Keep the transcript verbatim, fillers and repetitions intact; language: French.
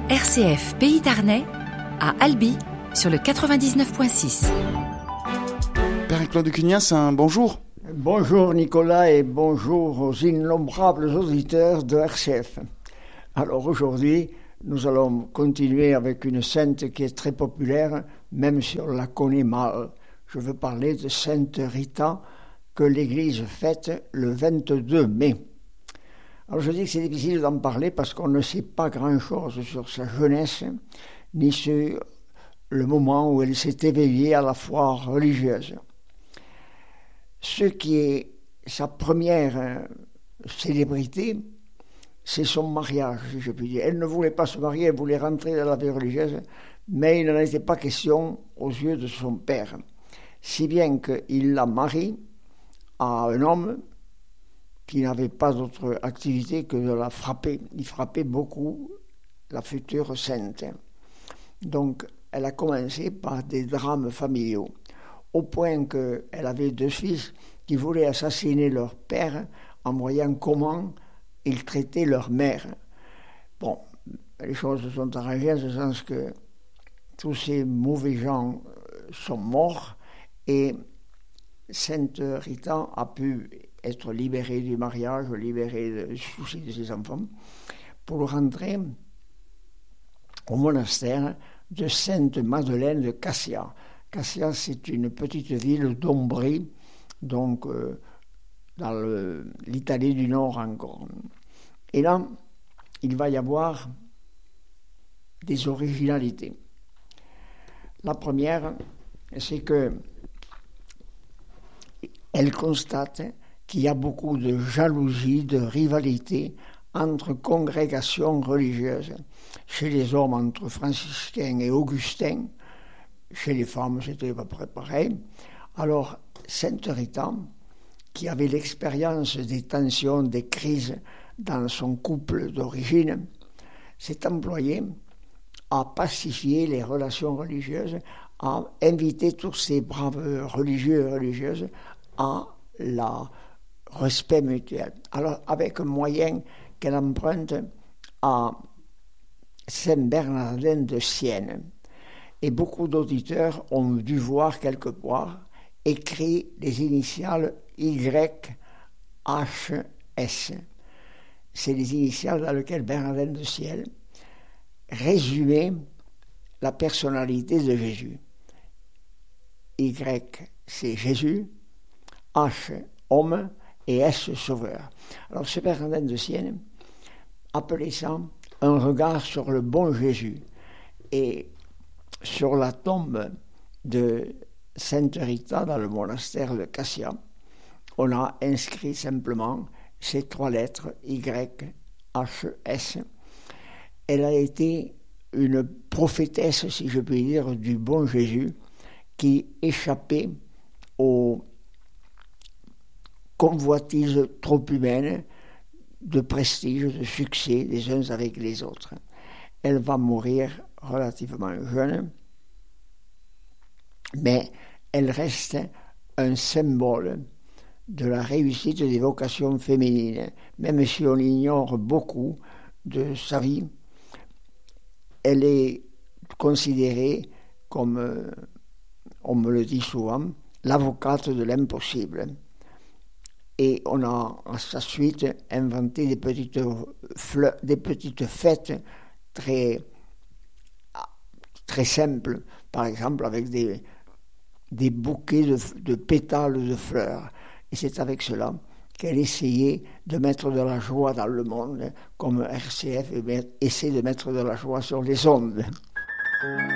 R C F Pays d'Arnais, à Albi, sur le quatre-vingt-dix-neuf point six. Père Claude Cugnas, un bonjour. Bonjour Nicolas et bonjour aux innombrables auditeurs de R C F. Alors aujourd'hui, nous allons continuer avec une sainte qui est très populaire, même si on la connaît mal. Je veux parler de Sainte Rita, que l'Église fête le vingt-deux mai. Alors je dis que c'est difficile d'en parler parce qu'on ne sait pas grand-chose sur sa jeunesse, ni sur le moment où elle s'est éveillée à la foi religieuse. Ce qui est sa première célébrité, c'est son mariage, si je puis dire. Elle ne voulait pas se marier, elle voulait rentrer dans la vie religieuse, mais il n'en était pas question aux yeux de son père. Si bien qu'il la marie à un homme qui n'avait pas d'autre activité que de la frapper. Il frappait beaucoup la future sainte. Donc, elle a commencé par des drames familiaux, au point qu'elle avait deux fils qui voulaient assassiner leur père en voyant comment ils traitaient leur mère. Bon, les choses se sont arrangées en ce sens que tous ces mauvais gens sont morts et Sainte Rita a pu être libérée du mariage, libérée du souci de ses enfants, pour rentrer au monastère de Sainte Madeleine de Cassia. Cassia, c'est une petite ville d'Ombrie, donc euh, dans le, l'Italie du Nord encore. Et là, il va y avoir des originalités. La première, c'est que elle constate qu'il y a beaucoup de jalousie, de rivalité entre congrégations religieuses. Chez les hommes, entre franciscains et augustins. Chez les femmes, c'était à peu près pareil. Alors, Sainte Rita, qui avait l'expérience des tensions, des crises dans son couple d'origine, s'est employée à pacifier les relations religieuses, à inviter tous ces braves religieux et religieuses à la respect mutuel. Alors, avec un moyen qu'elle emprunte à Saint Bernardin de Sienne. Et beaucoup d'auditeurs ont dû voir quelque part écrit les initiales Y H S. C'est les initiales dans lesquelles Bernardin de Sienne résumait la personnalité de Jésus. Y, c'est Jésus, H, homme, et S, sauveur. Alors, ce Bernardin de Sienne appelait ça un regard sur le bon Jésus. Et sur la tombe de Sainte Rita, dans le monastère de Cassia, on a inscrit simplement ces trois lettres, Y, H, S. Elle a été une prophétesse, si je puis dire, du bon Jésus, qui échappait aux convoitises trop humaines de prestige, de succès des uns avec les autres. Elle va mourir relativement jeune, mais elle reste un symbole de la réussite des vocations féminines, même si on ignore beaucoup de sa vie. Elle est considérée comme, on me le dit souvent, l'avocate de l'impossible. Et on a à sa suite inventé des petites, fleurs, des petites fêtes très, très simples, par exemple avec des, des bouquets de, de pétales de fleurs. Et c'est avec cela qu'elle essayait de mettre de la joie dans le monde, comme R C F essaie de mettre de la joie sur les ondes.